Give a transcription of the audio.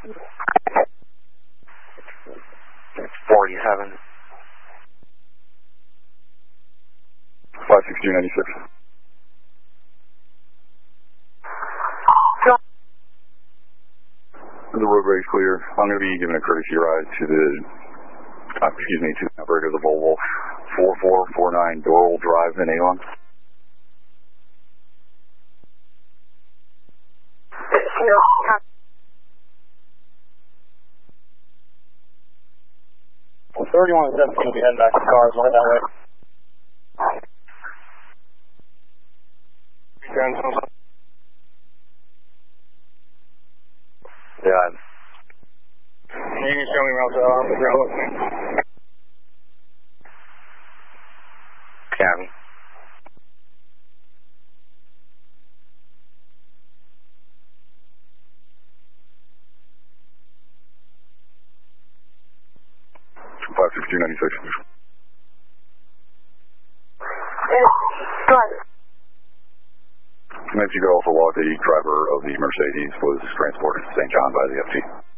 47. 56296. The roadway is clear. I'm going to be giving a courtesy ride to the, to the operator of the Volvo 4449 Doral Drive in Avon. Well, 31 is definitely going to be heading back to cars right that way. Yeah. You can show me around the road. County. Five 6296. As you could also log, the driver of the Mercedes was transported to St. John by the FT.